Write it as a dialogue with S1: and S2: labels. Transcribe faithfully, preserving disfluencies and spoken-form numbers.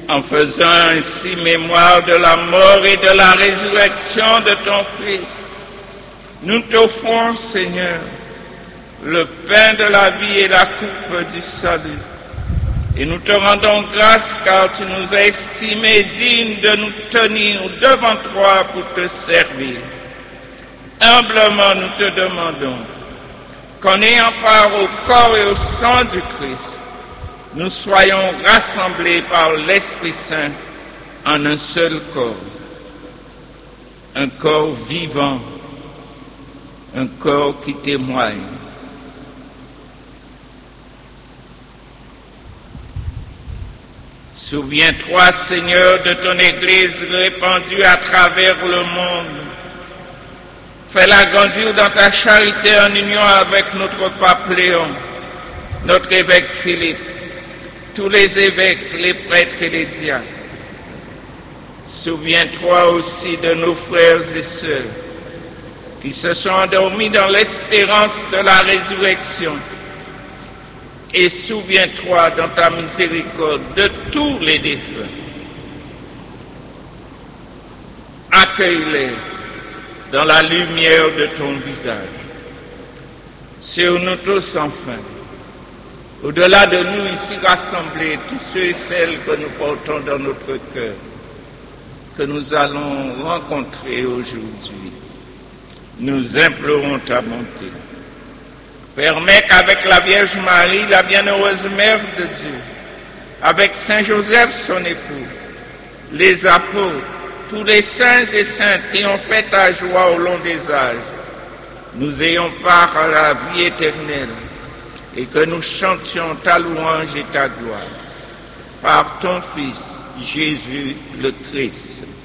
S1: en faisant ainsi mémoire de la mort et de la résurrection de ton Fils, nous t'offrons, Seigneur, le pain de la vie et la coupe du salut. Et nous te rendons grâce car tu nous as estimés dignes de nous tenir devant toi pour te servir. Humblement nous te demandons qu'en ayant part au corps et au sang du Christ, nous soyons rassemblés par l'Esprit Saint en un seul corps, un corps vivant, un corps qui témoigne. Souviens-toi, Seigneur, de ton Église répandue à travers le monde. Fais-la grandir dans ta charité en union avec notre pape Léon, notre évêque Philippe, tous les évêques, les prêtres et les diacres. Souviens-toi aussi de nos frères et sœurs qui se sont endormis dans l'espérance de la résurrection. Et souviens-toi dans ta miséricorde de tous les défunts. Accueille-les dans la lumière de ton visage. Sur nous tous enfin, au-delà de nous ici rassemblés, tous ceux et celles que nous portons dans notre cœur, que nous allons rencontrer aujourd'hui, nous implorons ta bonté. Permets qu'avec la Vierge Marie, la bienheureuse Mère de Dieu, avec Saint Joseph, son époux, les apôtres, tous les saints et saintes qui ont fait ta joie au long des âges, nous ayons part à la vie éternelle et que nous chantions ta louange et ta gloire. Par ton Fils, Jésus le Christ.